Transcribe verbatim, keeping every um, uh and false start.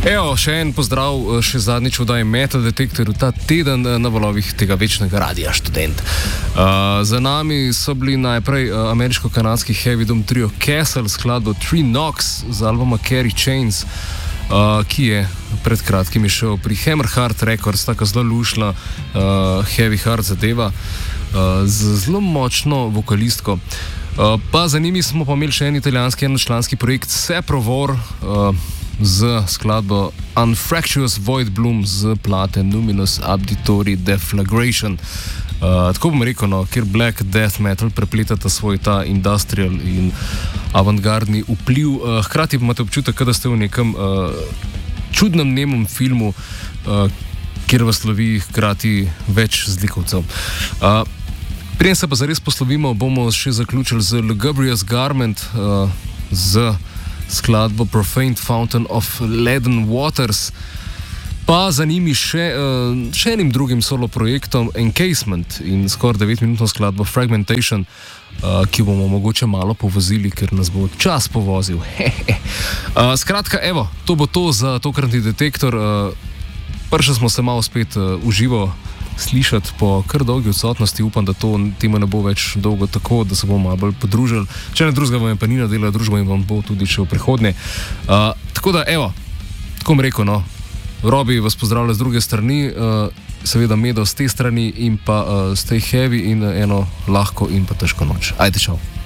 Evo, še en pozdrav, še zadnjič vdaj Metal Detector ta teden na valovih tega večnega radija Študent. Uh, za nami so bili najprej uh, ameriško-kanadski heavy doom trio Castle, skladbo Three Knocks z albuma Carry Chains, uh, ki je pred kratkim išel pri Hammer Heart Records, tako zelo lušna uh, heavy hard zadeva, uh, z zelo močno vokalistko. Uh, pa za njimi smo pa imeli še en italijanski enočlanski projekt Seprovor, uh, z skladbo Unfractious Void Bloom z plate Numinous Abditory Deflagration. Uh, tako bom rekel, no, kjer black death metal prepletata svoj ta industrial in avantgardni vpliv. Uh, hkrati pa imate občutek, da ste v nekem uh, čudnem nemem filmu, uh, kjer vas lovi hkrati več zlikovcev. Uh, Preden se pa zares poslovimo, bomo še zaključili z Lugubrious Garment, uh, z skladbo Profaned Fountain of Leaden Waters, pa za njimi še, uh, še enim drugim solo projektom Encasement in skoraj devetminutno skladbo Fragmentation, uh, ki bomo mogoče malo povozili, ker nas bo čas povozil. uh, skratka, evo, to bo to za tokratni detektor. Uh, Prša smo se malo spet uh, uživo slišati po kar dolgi odsotnosti, upam, da to temu ne bo več dolgo tako, da se bomo malo bolj podružili. Če ne drugega vam je pa ni nadela družba in vam bo tudi še v prihodnje. Uh, tako da, evo, tako mi rekel, no, Robi vas pozdravlja z druge strani, uh, seveda Medo z te strani in pa uh, stay heavy in eno lahko in pa težko noč. Ajde, čau.